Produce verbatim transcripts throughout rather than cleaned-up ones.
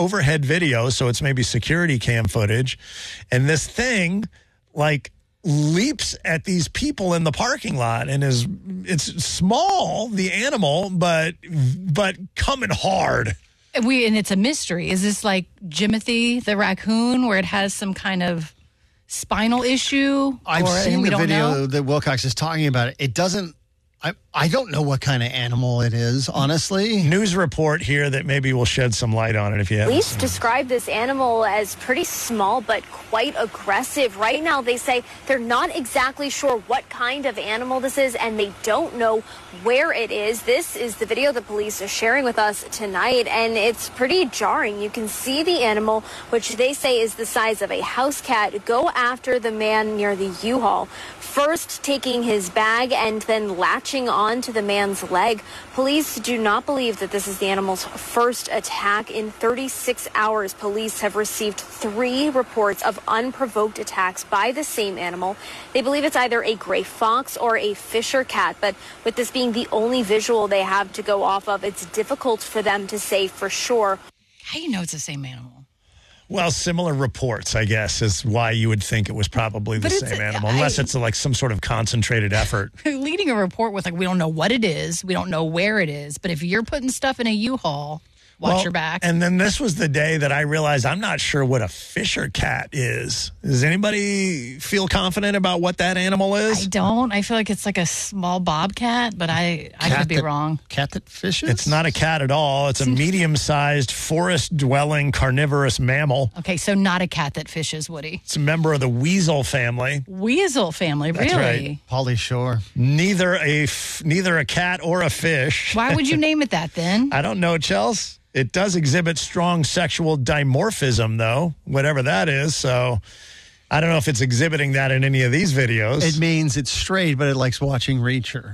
overhead video, so it's maybe security cam footage. And this thing, like, leaps at these people in the parking lot and is it's small, the animal, but but coming hard. We and it's a mystery. Is this like Jimothy the raccoon, where it has some kind of spinal issue? I've or, seen we the don't video know? that Wilcox is talking about. It doesn't. I I don't know what kind of animal it is, honestly. News report here that maybe will shed some light on it if you haven't. Police describe this animal as pretty small but quite aggressive. Right now, they say they're not exactly sure what kind of animal this is, and they don't know where it is. This is the video the police are sharing with us tonight, and it's pretty jarring. You can see the animal, which they say is the size of a house cat, go after the man near the U-Haul, first taking his bag and then latching on to the man's leg. Police do not believe that this is the animal's first attack. In thirty-six hours, police have received three reports of unprovoked attacks by the same animal. They believe it's either a gray fox or a Fisher cat, but with this being the only visual they have to go off of, it's difficult for them to say for sure. How do you know it's the same animal? Well, similar reports, I guess, is why you would think it was probably the But it's- same animal, I- unless it's like some sort of concentrated effort. Leading a report with like, we don't know what it is, we don't know where it is, but if you're putting stuff in a U-Haul, watch Well, your back. And then this was the day that I realized I'm not sure what a Fisher cat is. Does anybody feel confident about what that animal I is? don't. I feel like it's like a small bobcat, but I, I Cat could be that- wrong. Cat that fishes? It's not a cat at all. It's a medium-sized, forest-dwelling, carnivorous mammal. Okay, so not a cat that fishes, Woody. It's a member of the weasel family. Weasel family, That's really? right. Polly Shore. Neither a f- neither a cat or a fish. Why would you name it that then? I don't know, Chels. It does exhibit strong sexual dimorphism, though, whatever that is. So I don't know if it's exhibiting that in any of these videos. It means it's straight, but it likes watching Reacher.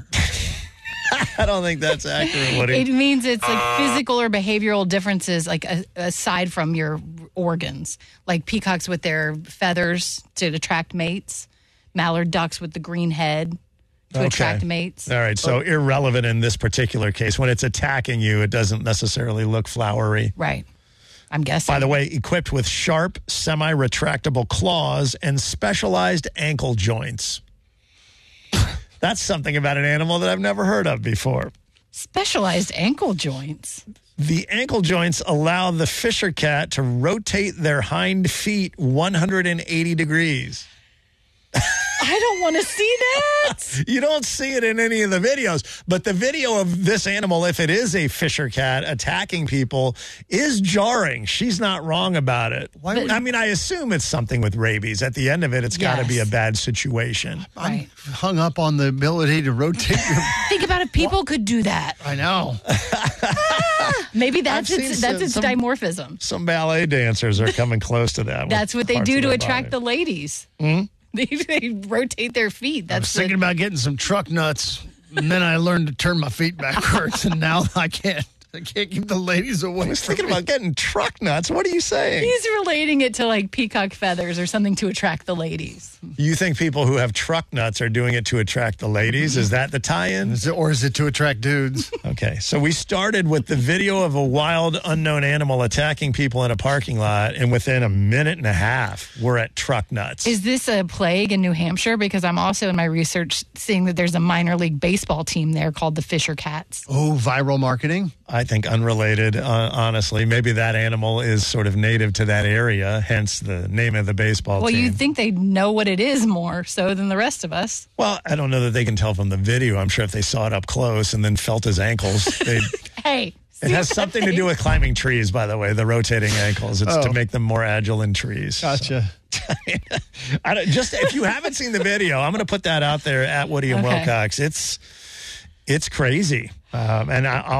I don't think that's accurate, Woody. It means it's like physical or behavioral differences, like a, aside from your organs, like peacocks with their feathers to attract mates, mallard ducks with the green head to Okay. attract mates. All right, so irrelevant in this particular case. When it's attacking you, it doesn't necessarily look flowery. Right. I'm guessing. By the way, equipped with sharp, semi-retractable claws and specialized ankle joints. That's something about an animal that I've never heard of before. Specialized ankle joints. The ankle joints allow the Fisher cat to rotate their hind feet one hundred eighty degrees. I don't want to see that. You don't see it in any of the videos, but the video of this animal, if it is a Fisher cat attacking people, is jarring. She's not wrong about it. Why would- I mean, I assume it's something with rabies. At the end of it, it's got to be a Yes. bad situation. Right. I'm hung up on the ability to rotate your... Think about if people could do that. I know. Maybe that's I've its seen that's some- its some- dimorphism. Some ballet dancers are coming close to that. with That's what they parts do of to their attract body. the ladies. Mm-hmm. They, they rotate their feet. I was That's thinking the, about getting some truck nuts, and then I learned to turn my feet backwards, and now I can't. I can't keep the ladies away. I was from thinking me. about getting truck nuts. What are you saying? he's relating it to like peacock feathers or something to attract the ladies. You think people who have truck nuts are doing it to attract the ladies? Is that the tie-in? Is it, or is it to attract dudes? Okay, so we started with the video of a wild, unknown animal attacking people in a parking lot, and within a minute and a half, we're at truck nuts. Is this a plague in New Hampshire? Because I'm also in my research seeing that there's a minor league baseball team there called the Fisher Cats. Oh, viral marketing? I think unrelated, uh, honestly. Maybe that animal is sort of native to that area, hence the name of the baseball Well, team. you'd think they'd know what it is more so than the rest of us. Well, I don't know that they can tell from the video. I'm sure if they saw it up close and then felt his ankles, they'd... Hey. It has something to do with climbing trees, by the way, the rotating ankles. It's Oh. to make them more agile in trees. Gotcha. So, I don't, just if you haven't seen the video, I'm going to put that out there at Woody and Okay. Wilcox. It's it's crazy, um, and I, I'll